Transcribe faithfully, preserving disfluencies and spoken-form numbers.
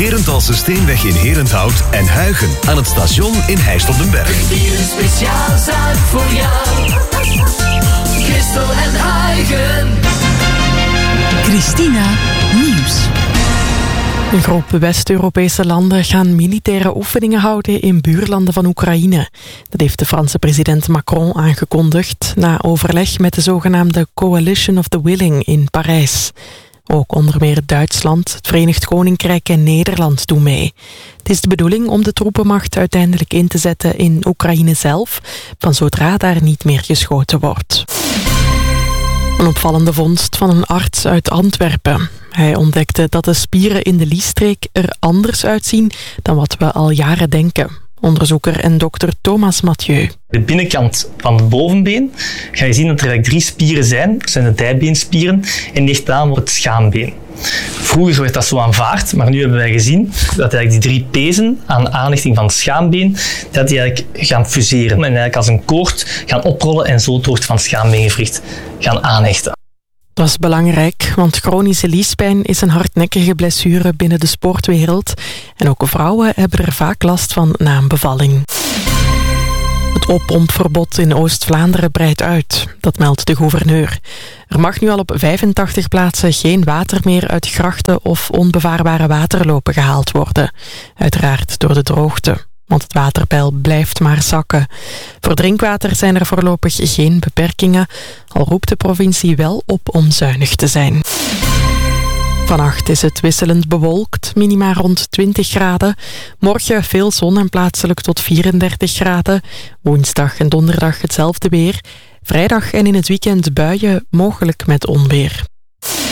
Herenthalse Steenweg in Herenthout en Huigen aan het station in Heist op den Berg. Hier een speciaal zaak voor jou. Christel en Huigen. Christina Nieuws. Een groep West-Europese landen gaan militaire oefeningen houden in buurlanden van Oekraïne. Dat heeft de Franse president Macron aangekondigd na overleg met de zogenaamde Coalition of the Willing in Parijs. Ook onder meer Duitsland, het Verenigd Koninkrijk en Nederland doen mee. Het is de bedoeling om de troepenmacht uiteindelijk in te zetten in Oekraïne zelf, van zodra daar niet meer geschoten wordt. Een opvallende vondst van een arts uit Antwerpen. Hij ontdekte dat de spieren in de liesstreek er anders uitzien dan wat we al jaren denken. Onderzoeker en dokter Thomas Mathieu. De binnenkant van het bovenbeen ga je zien dat er eigenlijk drie spieren zijn. Dat zijn de dijbeenspieren en dicht aan wordt het schaambeen. Vroeger werd dat zo aanvaard, maar nu hebben wij gezien dat eigenlijk die drie pezen aan de aanhechting van het schaambeen, dat die eigenlijk gaan fuseren en eigenlijk als een koord gaan oprollen en zo het hoofd van het schaambeengewricht gaan aanhechten. Dat is belangrijk, want chronische liespijn is een hardnekkige blessure binnen de sportwereld. En ook vrouwen hebben er vaak last van na een bevalling. Het oppompverbod in Oost-Vlaanderen breidt uit, dat meldt de gouverneur. Er mag nu al op vijfentachtig plaatsen geen water meer uit grachten of onbevaarbare waterlopen gehaald worden. Uiteraard door de droogte, want het waterpeil blijft maar zakken. Voor drinkwater zijn er voorlopig geen beperkingen, al roept de provincie wel op om zuinig te zijn. Vannacht is het wisselend bewolkt, minima rond twintig graden. Morgen veel zon en plaatselijk tot vierendertig graden. Woensdag en donderdag hetzelfde weer. Vrijdag en in het weekend buien, mogelijk met onweer.